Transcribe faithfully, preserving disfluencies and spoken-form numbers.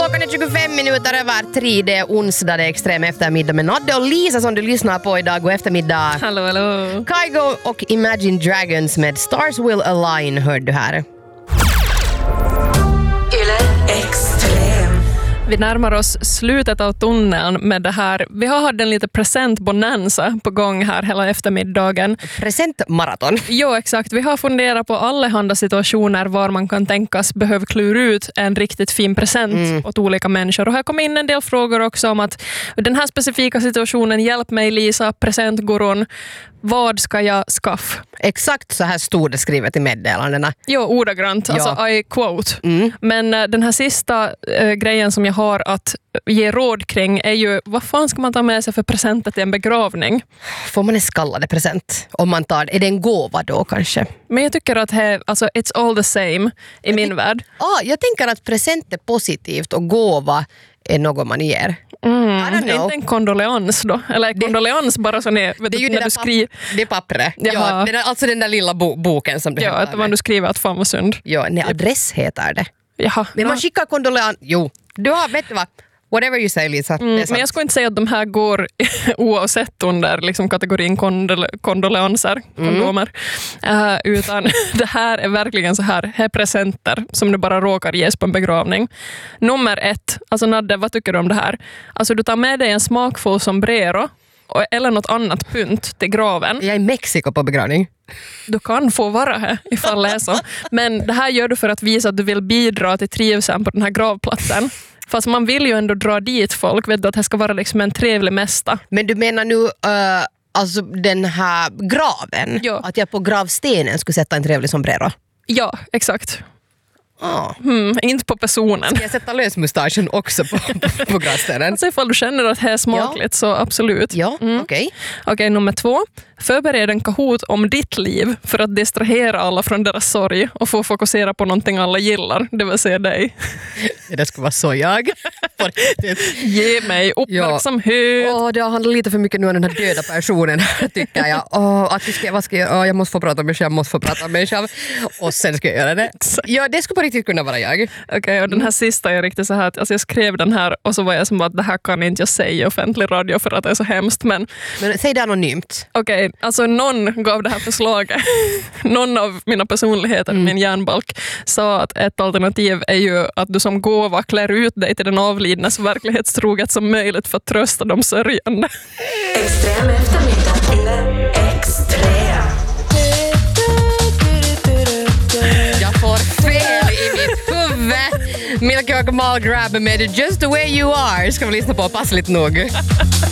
Klockan är tjugofem minuter över tre. Det är onsdag, det är extrem eftermiddag med Nadde och Lisa som du lyssnar på idag. God eftermiddag. Hallå, hallå. Kygo och Imagine Dragons med Stars Will Align hörde du här. Vi närmar oss slutet av tunneln med det här. Vi har haft en lite presentbonanza på gång här hela eftermiddagen. Presentmaraton. Jo, exakt. Vi har funderat på allehanda situationer var man kan tänkas behöva klura ut en riktigt fin present mm. åt olika människor. Och här kommer in en del frågor också om att den här specifika situationen, hjälp mig Lisa, presentgurun. Vad ska jag skaffa? Exakt så här stod det skrivet i meddelandena. Jo, ordagrant. Ja. Alltså I quote. Mm. Men uh, den här sista uh, grejen som jag har att ge råd kring är ju, vad fan ska man ta med sig för presenter till en begravning? Får man en skallade present? Om man tar, är det en gåva då kanske? Men jag tycker att he, alltså, it's all the same i min värld. Ah, jag tänker att present är positivt och gåva är något man ger. Mm, inte en kondoleans då? Eller det, kondoleans bara så när, det är ju när du skriver. Det är pappret. Ja, det är alltså den där lilla bo- boken som du ja, att man du skriver att fan var synd. Ja, nej, adress heter det. Jaha, men man ja. skickar kondoleans. Jo, du har, vet du vad? Whatever you say, Lisa. Mm, men jag skulle inte säga att de här går oavsett under liksom, kategorin kondol- kondoleanser, kondomer. Mm. Uh, utan det här är verkligen så här, här presenter som du bara råkar ges på en begravning. Nummer ett, alltså Nadde, vad tycker du om det här? Alltså du tar med dig en smakfull sombrero eller något annat pynt till graven. Jag är i Mexiko på begravning. Du kan få vara här ifall det är så. Men det här gör du för att visa att du vill bidra till trivseln på den här gravplatsen. Fast man vill ju ändå dra dit folk, vet du, att det ska vara liksom en trevlig mästa. Men du menar nu uh, alltså den här graven? Ja. Att jag på gravstenen skulle sätta en trevlig sombrero? Ja, exakt. Oh. Mm, inte på personen. Ska jag sätta lösmustaschen också på, på, på gravstenen? Alltså ifall du känner att det är smakligt, ja. Så absolut. Ja, mm. okej. Okay. Okej, okay, nummer två. Förbered en Kahoot om ditt liv för att distrahera alla från deras sorg och få fokusera på någonting alla gillar, det vill säga dig. Det ska vara så jag. Ge mig uppmärksamhet. Ja. Oh, det har handlat lite för mycket nu om den här döda personen, tycker jag. Oh, att vi ska, vad ska jag, oh, jag måste få prata med mig själv, jag måste få prata med mig själv. Och sen ska jag göra det. Ja, det skulle på riktigt kunna vara jag. Okej, okay, och den här sista är riktigt så här att alltså jag skrev den här och så var jag som att det här kan inte jag säga i offentlig radio för att det är så hemskt. Men, men säg det anonymt. Okej, okay, alltså någon gav det här förslaget. Någon av mina personligheter, mm. min hjärnbalk, sa att ett alternativ är ju att du som gåva klär ut dig till den avlidna så verklighetstroget som möjligt för att trösta de sörjande. Extrem eftermiddag eller extrem. Jag får fel i mitt huvud. Milky och Kamal Grab med Just the way you are ska vi lyssna på passligt nog.